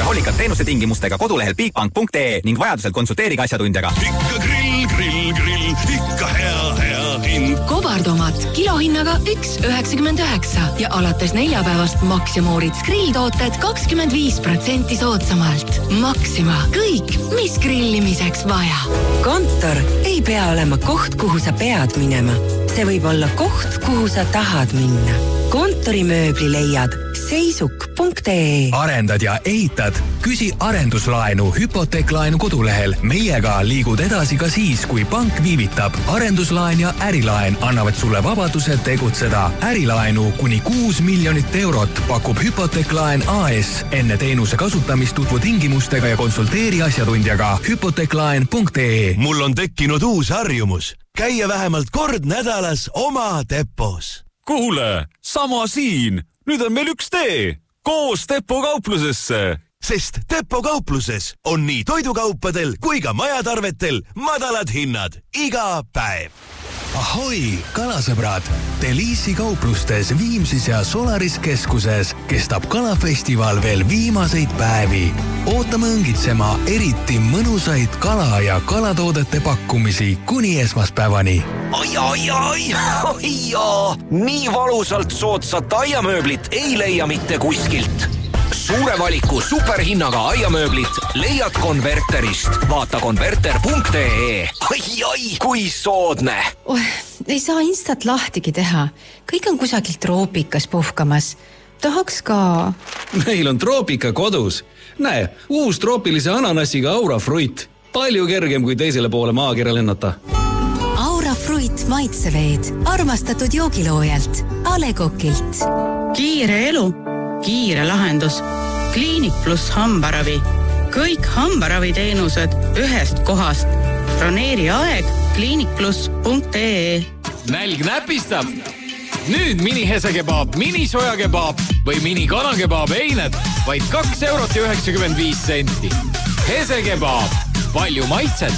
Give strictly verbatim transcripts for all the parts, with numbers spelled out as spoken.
hoolikalt teenuse tingimustega kodulehel bigbank punkt ee ning vajadusel konsulteerige asjatundjaga. Ikka grill, grill, grill, ikka hea, hea hind. Kobartomat kilohinnaga üks üheksakümmend üheksa ja alates neljapäevast Maxima Orits grilltooted kakskümmend viis protsenti soodsamalt. Maxima, kõik, mis grillimiseks vaja. Kontor ei pea olema koht, kuhu sa pead minema. See võib olla koht, kuhu sa tahad minna. Kontorimööbli leiad seisuk punkt ee. Arendad ja ehitad? Küsi arenduslaenu hüpoteeklaenu kodulehel. Meiega liigud edasi ka siis, kui pank viivitab. Arenduslaen ja ärilaen annavad sulle vabaduse tegutseda. Ärilaenu kuni kuus miljonit eurot pakub hüpoteeklaen A S. Enne teenuse kasutamist tutvu tingimustega ja konsulteeri asjatundjaga. hüpoteeklaen punkt ee. Mul on tekkinud uus harjumus. Käia vähemalt kord nädalas oma depos. Kuule, sama siin. Nüüd on meil üks tee. Koos Depo kauplusesse. Sest Depo kaupluses on nii toidukaupadel kui ka majatarvetel madalad hinnad iga päev. Ahoi, kalasõbrad! Deliisi kauplustes Viimsis ja Solaris keskuses kestab kalafestival veel viimaseid päevi. Ootame õngitsema eriti mõnusaid kala- ja kalatoodete pakkumisi kuni esmaspäevani. Ai, ai, ai, ai, ai, nii valusalt soodsat aiamööblit ei leia mitte kuskilt. Suure valiku superhinnaga aiamööblit leiad Konverterist. Vaata konverter punkt ee. Ai, ai, kui soodne. Oh, ei saa instat lahtigi teha. Kõik on kusagilt troopikas puhkamas. Tahaks ka... Meil on troopika kodus. Näe, uus troopilise ananassiga Aura Fruit. Palju kergem kui teisele poole maakera lennata. Aura Fruit maitseveed. Armastatud joogiloojalt. A Le Coqilt. Kiire elu. Kiire lahendus. Kliinik pluss hambaravi. Kõik hambaravi teenused ühest kohast. Broneeri aeg kliinik pluss punkt ee. Nälg näpistab. Nüüd mini hesekebaab, mini sojakebaab või mini kanakebaab eined vaid kaks eurot ja üheksakümmend viis senti. Hesekebaab. Palju maitset.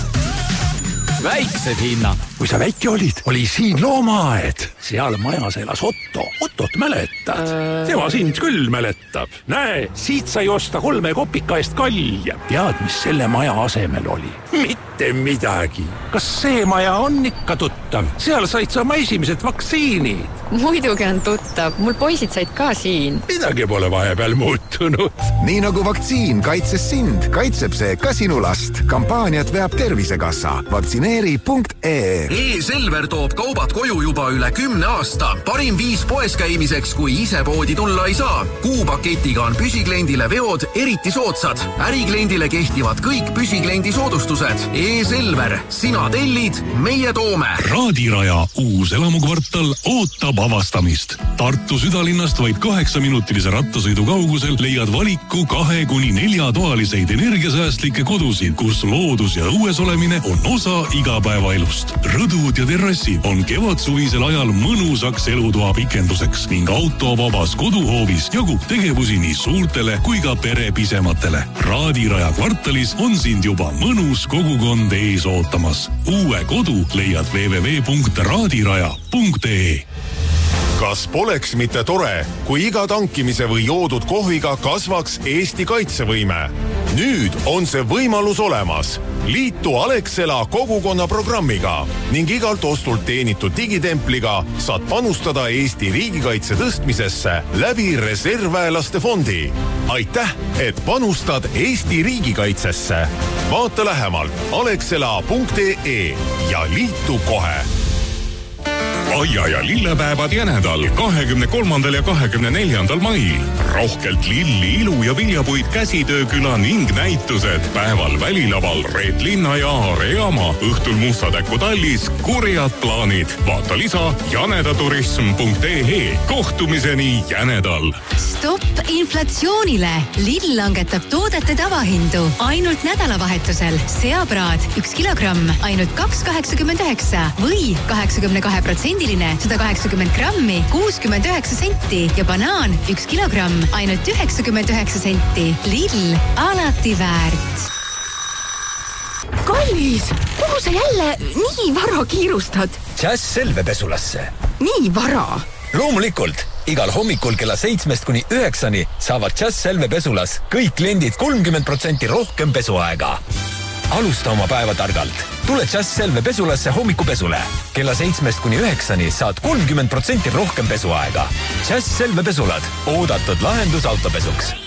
Väiksed hinna. Kui sa väike olid, oli siin loomaaed. Seal majas elas Otto. Ottot mäletad? Tema sind küll mäletab. Näe, siit sai osta kolme kopika eest kalja. Tead, mis selle maja asemel oli? Mitte midagi. Kas see maja on ikka tuttav? Seal said sa oma esimesed vaktsiinid. Muidugi on tuttav. Mul poisid said ka siin. Midagi pole vahepeal muutunud. Nii nagu vaktsiin kaitses sind, kaitseb see ka sinu last. Kampaaniat veab Tervisekassa. Vaktsineeri punkt ee. E-Selver toob kaubad koju juba üle kümne aasta. Parim viis poes käimiseks, kui ise poodi tulla ei saa. Kuupaketiga on püsikliendile veod eriti soodsad. Ärikliendile kehtivad kõik püsikliendi soodustused. E-Selver. Sina tellid, meie toome. Raadiraja uus elamukvartal ootab avastamist. Tartu südalinnast vaid kaheksaminutilise rattasõidu kaugusel leiad valiku kahe kuni nelja toaliseid energiasäästlikke kodusid, kus loodus ja õues olemine on osa igapäevaelust. Rõdud ja terrassid on kevad-suvisel ajal mõnusaks elutoa pikenduseks ning autovabas koduhoovis jagub tegevusi nii suurtele kui ka perepisematele. Raadiraja kvartalis on sind juba mõnus kogukond ees ootamas. Uue kodu leiad w w w punkt raadiraja punkt ee. Kas poleks mitte tore, kui iga tankimise või joodud kohviga kasvaks Eesti kaitsevõime? Nüüd on see võimalus olemas. Liitu Alexela kogukonna programmiga ning igalt ostult teenitud digitempliga saad panustada Eesti riigikaitse tõstmisesse läbi reservväelaste fondi. Aitäh, et panustad Eesti riigikaitsesse. Vaata lähemalt alexela punkt ee ja liitu kohe. Aia ja lillepäevad jänedal kahekümne kolmandal ja kahekümne neljandal mail. Rohkelt lilli, ilu ja viljapuid käsitööküla ning näitused. Päeval välilaval Reet Linna ja Aare Jaama. Õhtul Mustatäku tallis kurjad plaanid. Vaata lisa janedaturism punkt ee. Kohtumiseni Jänedal. Stopp inflatsioonile. Lidl langetab toodete tavahindu. Ainult nädalavahetusel. Seapraad üks kilogramm. Ainult kaks kaheksakümmend üheksa või kaheksakümne kahe protsendi sada kaheksakümmend grammi, kuuskümmend üheksa senti ja banaan üks kilogramm, ainult üheksakümmend üheksa senti. Lidl, alati väärt. Kallis, kuhu sa jälle nii vara kiirustad? Jazz Selve pesulasse. Nii vara? Loomulikult. igal hommikul kella seitsmest kuni üheksani saavad Just Selve pesulas kõik kliendid kolmkümmend protsenti rohkem pesuaega. Alusta oma päeva targalt. Tule Just Selve pesulasse hommikupesule. Kella seitsmest kuni üheksani saad kolmkümmend protsenti rohkem pesuaega. Just Selve pesulad. Oodatud lahendus autopesuks.